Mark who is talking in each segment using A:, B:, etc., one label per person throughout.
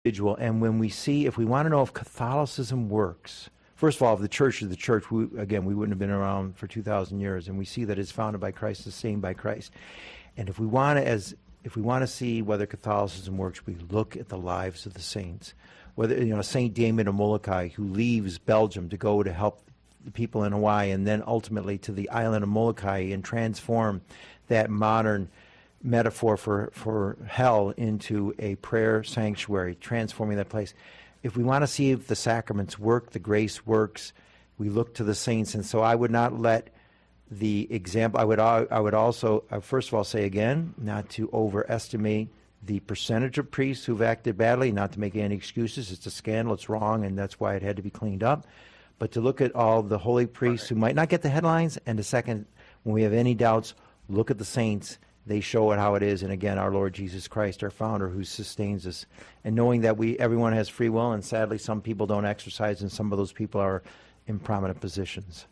A: individual. And when we see, if we want to know if Catholicism works, first of all, if the church is the church, we wouldn't have been around for 2,000 years, and we see that it's founded by Christ, sustained by Christ. And if we want to see whether Catholicism works, we look at the lives of the saints. Whether, Saint Damien of Molokai, who leaves Belgium to go to help the people in Hawaii, and then ultimately to the island of Molokai and transform that modern metaphor for hell into a prayer sanctuary, transforming that place. If we want to see if the sacraments work, the grace works, we look to the saints. And so I would not let the example, I would also, first of all, say again, not to overestimate the percentage of priests who've acted badly, not to make any excuses. It's a scandal, it's wrong, and that's why it had to be cleaned up. But to look at all the holy priests who might not get the headlines, and the second, when we have any doubts, look at the saints. They show it how it is, and again, our Lord Jesus Christ, our founder, who sustains us. And knowing that everyone has free will, and sadly some people don't exercise, and some of those people are in prominent positions.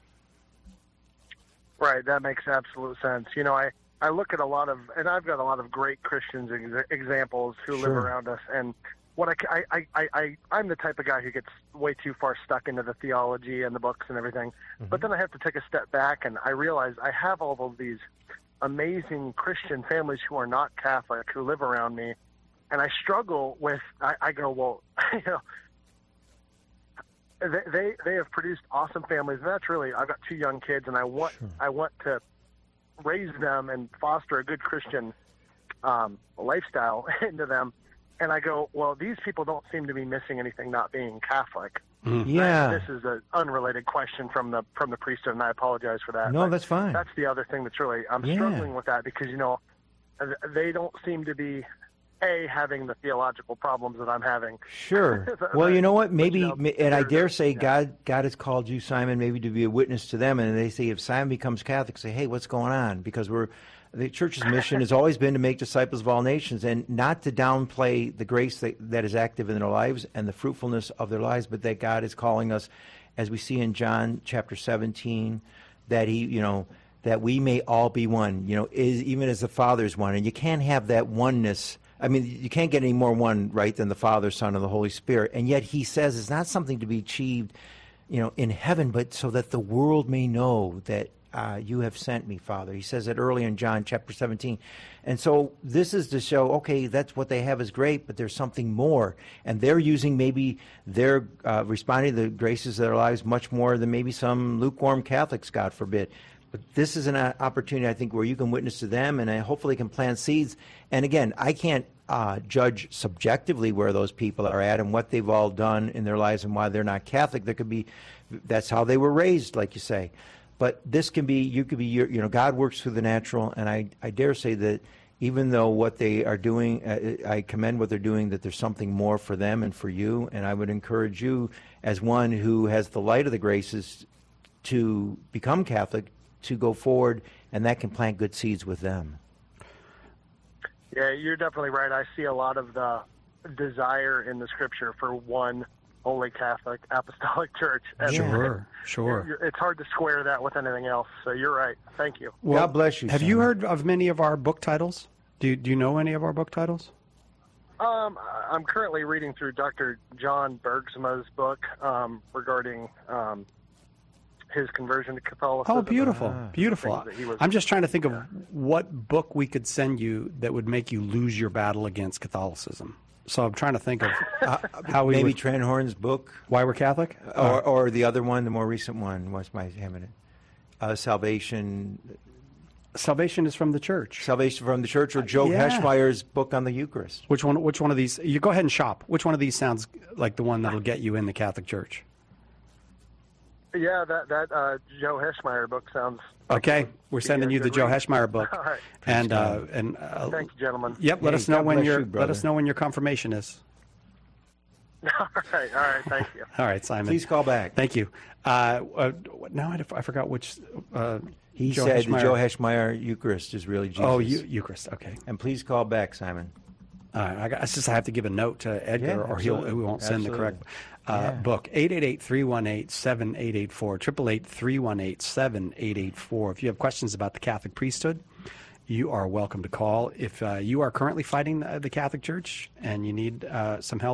B: Right, that makes absolute sense. I look at a lot of, and I've got a lot of great Christians examples who live around us, and what I'm the type of guy who gets way too far stuck into the theology and the books and everything, but then I have to take a step back, and I realize I have all of these amazing Christian families who are not Catholic who live around me, and I struggle with, I go, well, they have produced awesome families, and that's really, I've got 2 young kids, and I want to raise them and foster a good Christian lifestyle into them. And I go, well, these people don't seem to be missing anything not being Catholic.
A: Yeah.
B: This is an unrelated question from the priesthood, and I apologize for that.
A: No, that's fine.
B: That's the other thing that's really, I'm struggling with that because, they don't seem to be, having the theological problems that I'm having.
A: Sure. Well, you know what? Maybe, and I dare say God has called you, Simon, maybe to be a witness to them. And they say, if Simon becomes Catholic, say, hey, what's going on? Because the church's mission has always been to make disciples of all nations, and not to downplay the grace that is active in their lives and the fruitfulness of their lives, but that God is calling us, as we see in John chapter 17, that that we may all be one, even as the Father is one. And you can't have that oneness. I mean, you can't get any more one, right, than the Father, Son, and the Holy Spirit. And yet he says it's not something to be achieved, in heaven, but so that the world may know that you have sent me, Father. He says it early in John chapter 17. And so this is to show, okay, that's what they have is great, but there's something more. And they're using they're responding to the graces of their lives much more than maybe some lukewarm Catholics, God forbid. But this is an opportunity, I think, where you can witness to them and hopefully can plant seeds. And again, I can't judge subjectively where those people are at and what they've all done in their lives and why they're not Catholic. That's how they were raised, like you say. But this can be, God works through the natural, and I dare say that even though what they are doing, I commend what they're doing, that there's something more for them and for you. And I would encourage you, as one who has the light of the graces, to become Catholic, to go forward, and that can plant good seeds with them.
B: Yeah, you're definitely right. I see a lot of the desire in the Scripture for one Holy Catholic Apostolic Church.
C: Sure.
B: It's hard to square that with anything else. So you're right. Thank you.
A: Well, God bless you.
C: Have you heard of many of our book titles? Do you know any of our book titles?
B: I'm currently reading through Dr. John Bergsma's book regarding his conversion to Catholicism.
C: Oh, beautiful. I'm just trying to think of what book we could send you that would make you lose your battle against Catholicism. So I'm trying to think of how we
A: maybe Trenhorn's book,
C: Why We're Catholic,
A: or the other one, the more recent one. What's my having it? Salvation.
C: Salvation is from the Church.
A: Salvation from the Church, or Joe Heschmeyer's book on the Eucharist.
C: Which one of these? You go ahead and shop. Which one of these sounds like the one that'll get you in the Catholic Church?
B: Yeah, that Joe Heschmeyer book sounds.
C: Okay, we're sending you the Joe Heschmeyer book.
B: All right.
C: And
B: thank you, gentlemen.
C: Yep. Let us know when your confirmation is.
B: All right. Thank you.
C: All right, Simon.
A: Please call back.
C: Thank you. Now I forgot which.
A: He said the Joe Heschmeyer Eucharist is really Jesus.
C: Oh, Eucharist. Okay.
A: And please call back, Simon.
C: I have to give a note to Edgar, or we won't send the correct book. 888-318-7884, 888-318-7884. If you have questions about the Catholic priesthood, you are welcome to call. If you are currently fighting the Catholic Church and you need some help